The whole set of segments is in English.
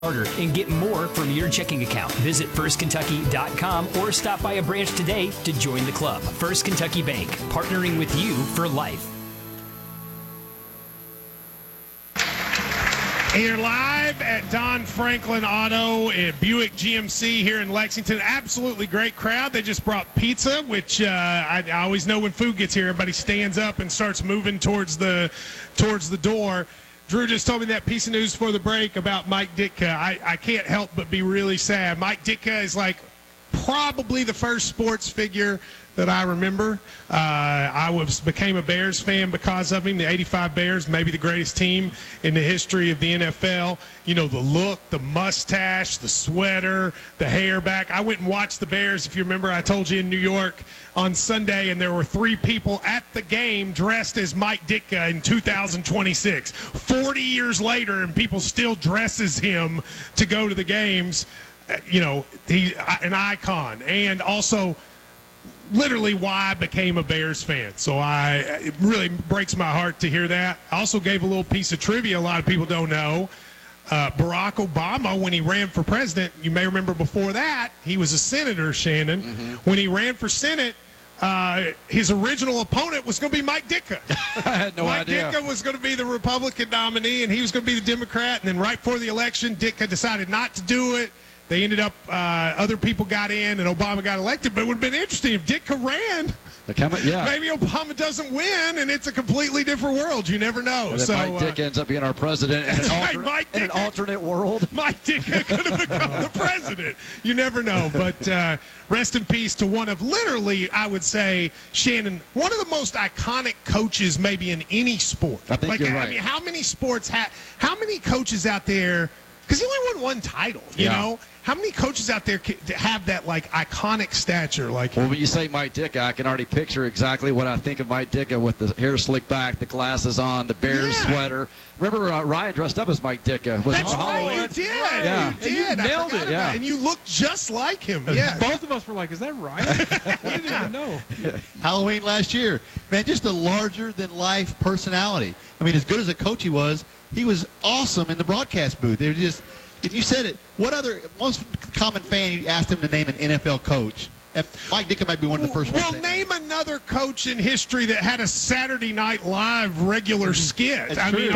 and get more from your checking account. Visit firstkentucky.com or stop by a branch today to join the club. First Kentucky Bank, partnering with you for life. Here live at Don Franklin Auto at Buick GMC here in Lexington. Absolutely great crowd. They just brought pizza, which I always know when food gets here, everybody stands up and starts moving towards the door. Drew just told me that piece of news for the break about Mike Ditka. I can't help but be really sad. Mike Ditka is like probably the first sports figure that I remember. I became a Bears fan because of him. The '85 Bears, maybe the greatest team in the history of the NFL. You know, the look, the mustache, the sweater, the hair back. I went and watched the Bears, if you remember, I told you, in New York on Sunday, and there were 3 people at the game dressed as Mike Ditka in 2026. 40 years later, and people still dress as him to go to the games. You know, he's an icon. And also, literally why I became a Bears fan. So it really breaks my heart to hear that. I also gave a little piece of trivia a lot of people don't know. Barack Obama, when he ran for president, you may remember before that, he was a senator, Shannon. Mm-hmm. When he ran for Senate, his original opponent was going to be Mike Ditka. I had no idea. Mike Ditka was going to be the Republican nominee, and he was going to be the Democrat. And then right before the election, Ditka decided not to do it. They ended up, other people got in, and Obama got elected. But it would have been interesting if Ditka ran. Maybe Obama doesn't win, and it's a completely different world. You never know. So Mike Ditka ends up being our president in an alternate world. Mike Ditka could have become the president. You never know. But rest in peace to one of literally, I would say, Shannon, one of the most iconic coaches maybe in any sport. I think you're right. I mean, how many sports how many coaches out there, because he only won one title, you know? How many coaches out there have that, like, iconic stature? Like, well, when you say Mike Ditka, I can already picture exactly what I think of Mike Ditka with the hair slicked back, the glasses on, the Bears sweater. Remember Ryan dressed up as Mike Ditka? That's right, you did. Yeah. You did. You nailed it. Yeah. And you looked just like him. Yeah. Both of us were like, is that Ryan? We didn't even know. Halloween last year. Man, just a larger-than-life personality. I mean, as good as a coach he was awesome in the broadcast booth. They were just... If you said it, what other most common fan you asked him to name an NFL coach? Mike Ditka might be one of the first ones. Well, name another coach in history that had a Saturday Night Live regular skit. I mean,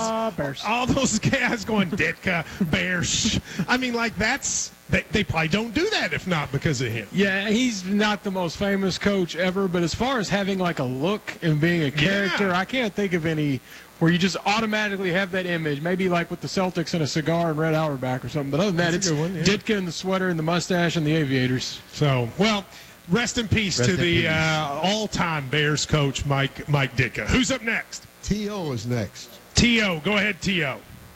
all those guys going Ditka, Bears. I mean, like they probably don't do that if not because of him. Yeah, he's not the most famous coach ever, but as far as having like a look and being a character, I can't think of any where you just automatically have that image, maybe like with the Celtics and a cigar and Red Auerbach or something. But other than that, it's Ditka and the sweater and the mustache and the aviators. So, well, rest in peace to the all-time Bears coach, Mike Ditka. Who's up next? T.O. is next. T.O., go ahead, T.O.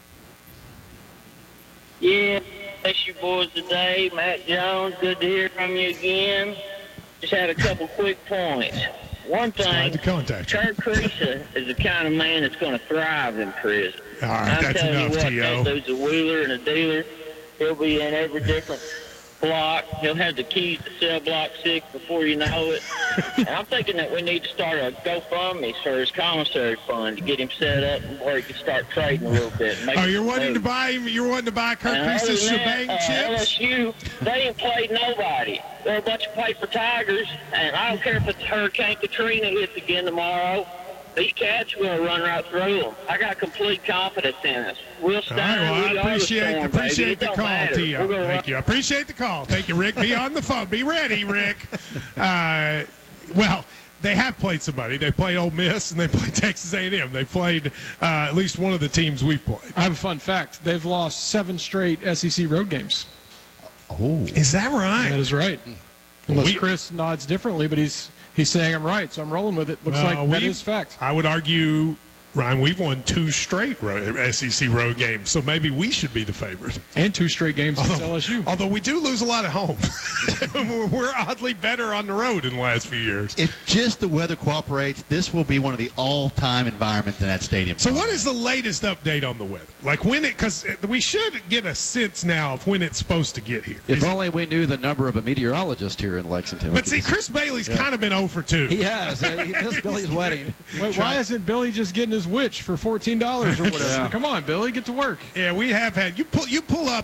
Yeah, bless you boys today. Matt Jones, good to hear from you again. Just had a couple quick points. One thing, Kirk Creesa is the kind of man that's going to thrive in prison. All right, that's enough, T.O. That dude's a wheeler and a dealer. He'll be in every different block. He'll have the keys to cell block 6 before you know it. And I'm thinking that we need to start a GoFundMe for his commissary fund to get him set up where he can start trading a little bit. You're wanting to buy him? You're wanting to buy Kirk Creesa's shebang chips? LSU, they ain't played nobody. They're a bunch of paper tigers, and I don't care if it's Hurricane Katrina hits again tomorrow. These cats are going to run right through them. I got complete confidence in us. We'll stand. All right, well, I appreciate the call, T.O. Thank you. I appreciate the call. Thank you, Rick. Be on the phone. Be ready, Rick. Well, they have played somebody. They played Ole Miss, and they played Texas A&M. They played at least one of the teams we've played. I have a fun fact. They've lost 7 straight SEC road games. Oh. Is that right? That is right. Unless Chris nods differently, but he's saying I'm right, so I'm rolling with it. Looks like that is fact. I would argue, Ryan, we've won 2 straight SEC road games, so maybe we should be the favorite. And 2 straight games against LSU. Although we do lose a lot at home. We're oddly better on the road in the last few years. If just the weather cooperates, this will be one of the all-time environments in that stadium. So what is the latest update on the weather? Like because we should get a sense now of when it's supposed to get here. If only we knew the number of a meteorologist here in Lexington. But see, Chris Bailey's kind of been 0 for 2. He has. This Billy's wedding. Wait, why isn't Billy just getting his Witch for $14 or whatever. Yeah. Come on, Billy, get to work. Yeah, we have had you pull up